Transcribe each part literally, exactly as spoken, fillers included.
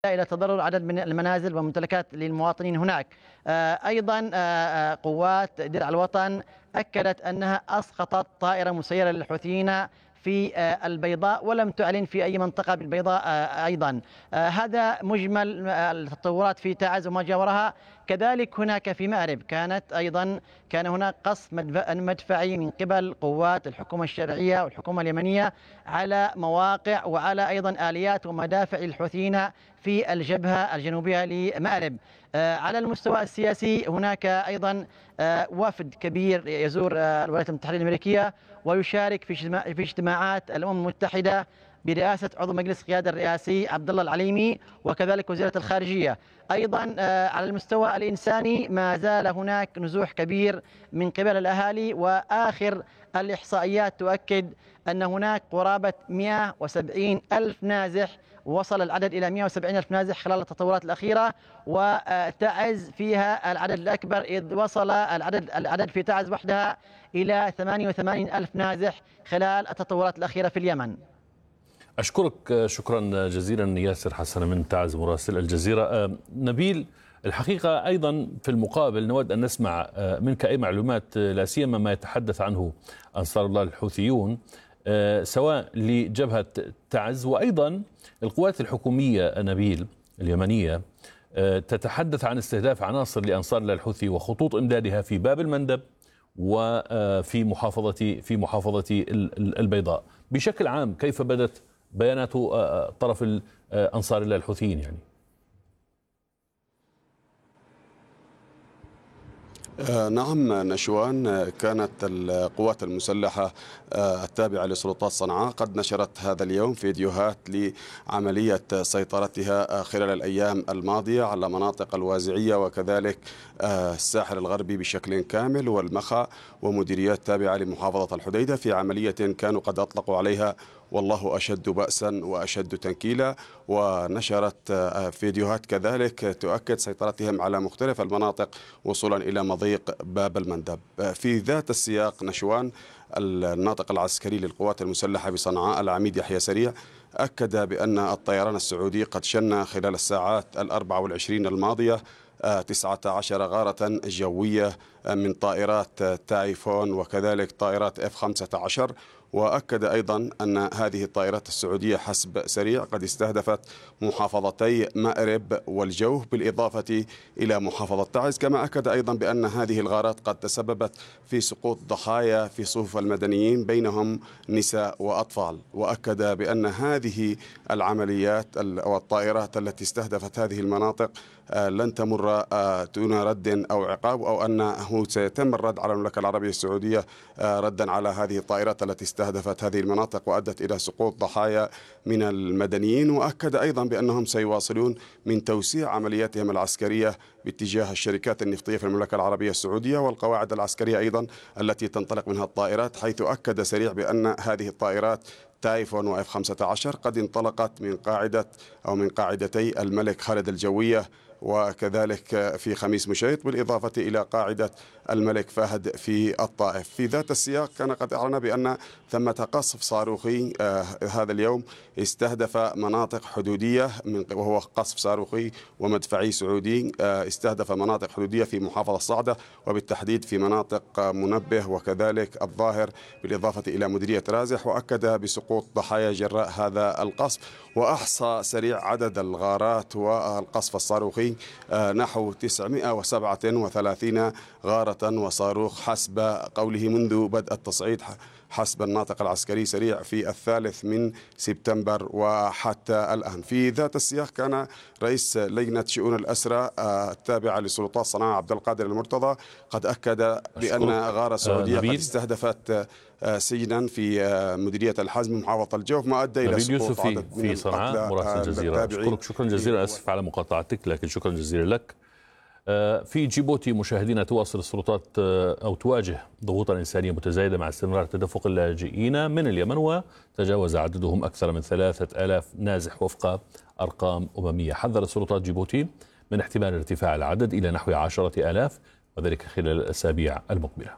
إلى تضرر عدد من المنازل والممتلكات للمواطنين هناك. أيضا قوات درع الوطن أكدت أنها أسقطت طائرة مسيرة للحوثيين في البيضاء ولم تعلن في أي منطقة بالبيضاء أيضا. هذا مجمل التطورات في تعز وما جاورها. كذلك هناك في مأرب كانت أيضا كان هناك قصف مدفعي من قبل قوات الحكومة الشرعية والحكومة اليمنية على مواقع وعلى أيضا آليات ومدافع الحوثيين في الجبهة الجنوبية لمأرب. على المستوى السياسي هناك أيضا وفد كبير يزور الولايات المتحدة الأمريكية ويشارك في اجتماعات الأمم المتحدة برئاسة عضو مجلس القيادة الرئاسي عبد الله العليمي وكذلك وزيرة الخارجية. أيضا على المستوى الإنساني ما زال هناك نزوح كبير من قبل الأهالي، وآخر الإحصائيات تؤكد أن هناك قرابة مئة وسبعين ألف نازح، وصل العدد إلى مئة وسبعين ألف نازح خلال التطورات الأخيرة، وتعز فيها العدد الأكبر إذ وصل العدد العدد في تعز وحدها إلى ثمانية وثمانين ألف نازح خلال التطورات الأخيرة في اليمن. أشكرك شكرا جزيلا ياسر حسن من تعز مراسل الجزيرة. نبيل، الحقيقة أيضا في المقابل نود أن نسمع منك أي معلومات لا سيما ما يتحدث عنه أنصار الله الحوثيون سواء لجبهة تعز وأيضا القوات الحكومية نبيل اليمنية تتحدث عن استهداف عناصر لأنصار الله الحوثي وخطوط إمدادها في باب المندب وفي محافظة في محافظة البيضاء. بشكل عام كيف بدت بيانات طرف أنصار الله الحوثيين يعني؟ نعم نشوان، كانت القوات المسلحة التابعة لسلطات صنعاء قد نشرت هذا اليوم فيديوهات لعملية سيطرتها خلال الأيام الماضية على مناطق الوازعية وكذلك الساحل الغربي بشكل كامل والمخا ومديريات تابعة لمحافظة الحديدة في عملية كانوا قد أطلقوا عليها والله أشد بأسا وأشد تنكيلا، ونشرت فيديوهات كذلك تؤكد سيطرتهم على مختلف المناطق وصولا إلى مضيق باب المندب. في ذات السياق نشوان، الناطق العسكري للقوات المسلحة بصنعاء العميد يحيى سريع أكد بأن الطيران السعودي قد شن خلال الساعات الأربع والعشرين الماضية تسعة عشر غارة جوية من طائرات تايفون وكذلك طائرات إف خمسة عشر، وأكد أيضا أن هذه الطائرات السعودية حسب سريع قد استهدفت محافظتي مأرب والجوف بالإضافة إلى محافظة تعز، كما أكد أيضا بأن هذه الغارات قد تسببت في سقوط ضحايا في صفوف المدنيين بينهم نساء وأطفال، وأكد بأن هذه العمليات والطائرات التي استهدفت هذه المناطق لن تمر دون رد أو عقاب، أو أنه سيتم الرد على المملكة العربية السعودية ردا على هذه الطائرات التي استهدفت هذه المناطق وأدت إلى سقوط ضحايا من المدنيين. وأكد أيضا بأنهم سيواصلون من توسيع عملياتهم العسكرية باتجاه الشركات النفطية في المملكة العربية السعودية والقواعد العسكرية أيضا التي تنطلق منها الطائرات، حيث أكد سريع بأن هذه الطائرات تايفون وإف خمسة عشر قد انطلقت من قاعدة أو من قاعدتي الملك خالد الجوية وكذلك في خميس مشيط بالإضافة إلى قاعدة الملك فهد في الطائف. في ذات السياق كان قد أعلن بأن ثمة قصف صاروخي آه هذا اليوم استهدف مناطق حدودية من وهو قصف صاروخي ومدفعي سعودي آه استهدف مناطق حدودية في محافظة صعدة وبالتحديد في مناطق منبه وكذلك الظاهر بالإضافة إلى مديرية رازح، وأكد بسقوط ضحايا جراء هذا القصف. وأحصى سريع عدد الغارات والقصف الصاروخي نحو تسعمئة وسبعة وثلاثين غارة وصاروخ حسب قوله منذ بدء التصعيد حسب الناطق العسكري سريع في الثالث من سبتمبر وحتى الآن. في ذات السياق كان رئيس لجنة شؤون الأسرى التابعة لسلطات صنعاء عبد القادر المرتضى قد أكد بأن غارة سعودية قد استهدفت سجنا في مديرية الحزم محافظة الجوف ما أدى إلى سقوط عدد من في صنعاء مراسل الجزيرة. أشكرك شكرا جزيلا، أسف على مقاطعتك لكن شكرا جزيلا لك. في جيبوتي مشاهدينا تواصل السلطات أو تواجه ضغوطا إنسانية متزايدة مع استمرار تدفق اللاجئين من اليمن، وتجاوز عددهم أكثر من ثلاثة آلاف نازح وفق أرقام أممية. حذرت سلطات جيبوتي من احتمال ارتفاع العدد إلى نحو عشرة آلاف وذلك خلال الأسابيع المقبلة.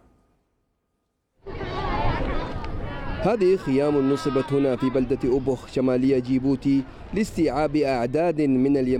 هذه خيام نصبت هنا في بلدة أبوخ شمالية جيبوتي لاستيعاب أعداد من اليمن